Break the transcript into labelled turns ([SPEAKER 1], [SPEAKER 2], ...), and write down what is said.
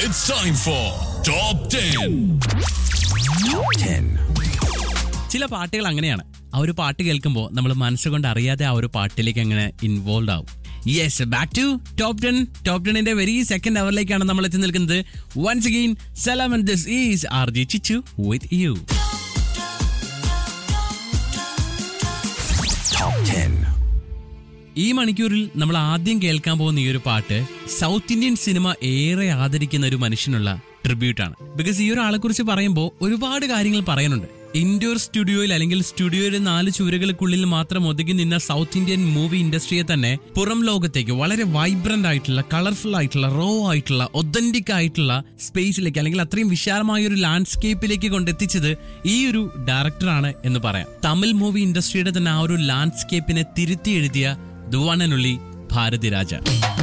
[SPEAKER 1] It's time for Top 10. Top 10.
[SPEAKER 2] ചില പാട്ടുകൾ അങ്ങനെയാണ്. ആ ഒരു പാട്ട് കേൾക്കുമ്പോൾ നമ്മൾ മനസ്സുകൊണ്ട് അറിയാതെ ആ ഒരു പാട്ടിലേക്ക് അങ്ങനെ ഇൻവോൾവ് ആവും. Yes, back to top 10. Top 10ന്റെ very second അവറിലേക്കാണ് നമ്മൾ എത്തി നിൽക്കുന്നത്. Once again Salam and this is RJ ചിച്ചു with you.
[SPEAKER 1] Top 10.
[SPEAKER 2] ഈ മണിക്കൂറിൽ നമ്മൾ ആദ്യം കേൾക്കാൻ പോകുന്ന ഈ ഒരു പാട്ട് സൗത്ത് ഇന്ത്യൻ സിനിമ ഏറെ ആദരിക്കുന്ന ഒരു മനുഷ്യനുള്ള ട്രിബ്യൂട്ടാണ്. ബിക്കോസ് ഈ ഒരാളെ കുറിച്ച് പറയുമ്പോൾ ഒരുപാട് കാര്യങ്ങൾ പറയാനുണ്ട്. ഇൻഡോർ സ്റ്റുഡിയോയിൽ അല്ലെങ്കിൽ സ്റ്റുഡിയോയുടെ 4 ചുവരുകൾക്കുള്ളിൽ മാത്രം ഒതുങ്ങി നിന്ന സൗത്ത് ഇന്ത്യൻ മൂവി ഇൻഡസ്ട്രിയെ തന്നെ പുറം ലോകത്തേക്ക് വളരെ വൈബ്രന്റ് ആയിട്ടുള്ള, കളർഫുൾ ആയിട്ടുള്ള, റോ ആയിട്ടുള്ള, ഒതന്റിക് ആയിട്ടുള്ള സ്പേസിലേക്ക് അല്ലെങ്കിൽ അത്രയും വിശാലമായ ഒരു ലാൻഡ്സ്കേപ്പിലേക്ക് കൊണ്ടെത്തിച്ചത് ഈ ഒരു ഡയറക്ടറാണ് എന്ന് പറയാം. തമിഴ് മൂവി ഇൻഡസ്ട്രിയുടെ തന്നെ ആ ഒരു ലാൻഡ്സ്കേപ്പിനെ തിരുത്തി എഴുതിയ the one and only Bharati Raja.